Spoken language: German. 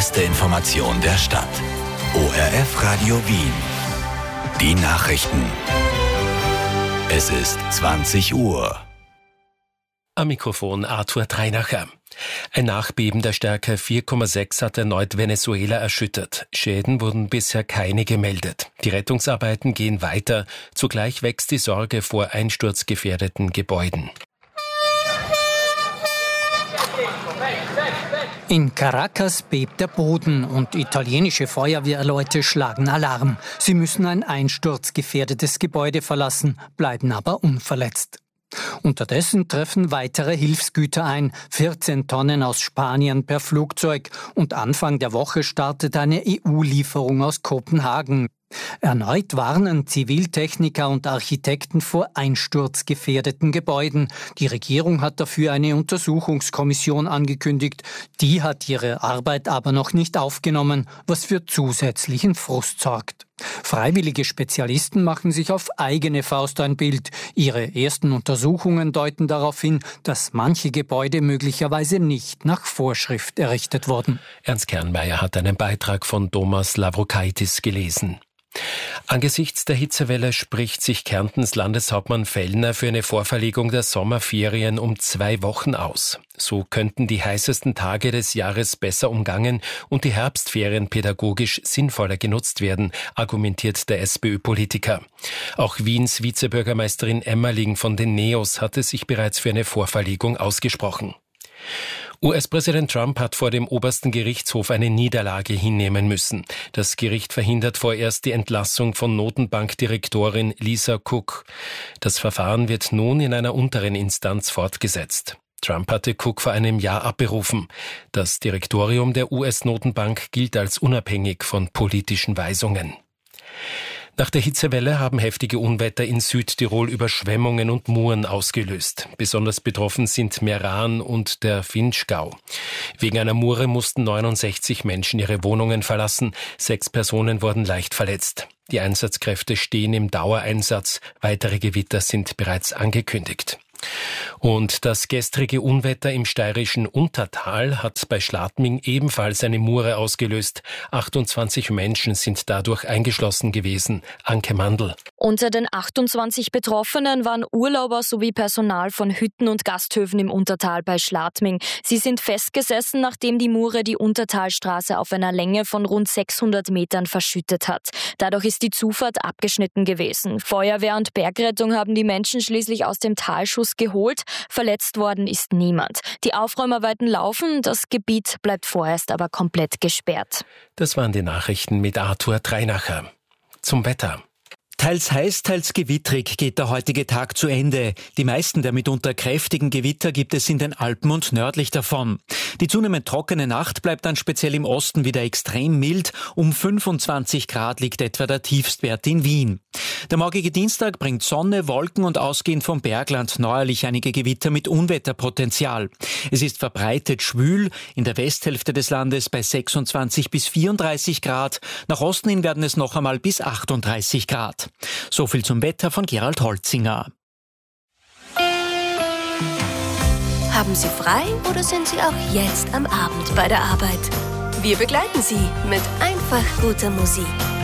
beste Information der Stadt. ORF Radio Wien. Die Nachrichten. Es ist 20 Uhr. Am Mikrofon Arthur Treinacher. Ein Nachbeben der Stärke 4,6 hat erneut Venezuela erschüttert. Schäden wurden bisher keine gemeldet. Die Rettungsarbeiten gehen weiter. Zugleich wächst die Sorge vor einsturzgefährdeten Gebäuden. In Caracas bebt der Boden und italienische Feuerwehrleute schlagen Alarm. Sie müssen ein einsturzgefährdetes Gebäude verlassen, bleiben aber unverletzt. Unterdessen treffen weitere Hilfsgüter ein, 14 Tonnen aus Spanien per Flugzeug, und Anfang der Woche startet eine EU-Lieferung aus Kopenhagen. Erneut warnen Ziviltechniker und Architekten vor einsturzgefährdeten Gebäuden. Die Regierung hat dafür eine Untersuchungskommission angekündigt. Die hat ihre Arbeit aber noch nicht aufgenommen, was für zusätzlichen Frust sorgt. Freiwillige Spezialisten machen sich auf eigene Faust ein Bild. Ihre ersten Untersuchungen deuten darauf hin, dass manche Gebäude möglicherweise nicht nach Vorschrift errichtet wurden. Ernst Kernmeier hat einen Beitrag von Thomas Lavrokaitis gelesen. Angesichts der Hitzewelle spricht sich Kärntens Landeshauptmann Fellner für eine Vorverlegung der Sommerferien um 2 Wochen aus. So könnten die heißesten Tage des Jahres besser umgangen und die Herbstferien pädagogisch sinnvoller genutzt werden, argumentiert der SPÖ-Politiker. Auch Wiens Vizebürgermeisterin Emmerling von den Neos hatte sich bereits für eine Vorverlegung ausgesprochen. US-Präsident Trump hat vor dem obersten Gerichtshof eine Niederlage hinnehmen müssen. Das Gericht verhindert vorerst die Entlassung von Notenbankdirektorin Lisa Cook. Das Verfahren wird nun in einer unteren Instanz fortgesetzt. Trump hatte Cook vor einem Jahr abberufen. Das Direktorium der US-Notenbank gilt als unabhängig von politischen Weisungen. Nach der Hitzewelle haben heftige Unwetter in Südtirol Überschwemmungen und Muren ausgelöst. Besonders betroffen sind Meran und der Vinschgau. Wegen einer Mure mussten 69 Menschen ihre Wohnungen verlassen. 6 Personen wurden leicht verletzt. Die Einsatzkräfte stehen im Dauereinsatz. Weitere Gewitter sind bereits angekündigt. Und das gestrige Unwetter im steirischen Untertal hat bei Schladming ebenfalls eine Mure ausgelöst. 28 Menschen sind dadurch eingeschlossen gewesen. Anke Mandl. Unter den 28 Betroffenen waren Urlauber sowie Personal von Hütten und Gasthöfen im Untertal bei Schladming. Sie sind festgesessen, nachdem die Mure die Untertalstraße auf einer Länge von rund 600 Metern verschüttet hat. Dadurch ist die Zufahrt abgeschnitten gewesen. Feuerwehr und Bergrettung haben die Menschen schließlich aus dem Talschuss geholt. Verletzt worden ist niemand. Die Aufräumarbeiten laufen, das Gebiet bleibt vorerst aber komplett gesperrt. Das waren die Nachrichten mit Arthur Treinacher. Zum Wetter. Teils heiß, teils gewittrig geht der heutige Tag zu Ende. Die meisten der mitunter kräftigen Gewitter gibt es in den Alpen und nördlich davon. Die zunehmend trockene Nacht bleibt dann speziell im Osten wieder extrem mild. Um 25 Grad liegt etwa der Tiefstwert in Wien. Der morgige Dienstag bringt Sonne, Wolken und ausgehend vom Bergland neuerlich einige Gewitter mit Unwetterpotenzial. Es ist verbreitet schwül, in der Westhälfte des Landes bei 26 bis 34 Grad. Nach Osten hin werden es noch einmal bis 38 Grad. So viel zum Wetter von Gerald Holzinger. Haben Sie frei oder sind Sie auch jetzt am Abend bei der Arbeit? Wir begleiten Sie mit einfach guter Musik.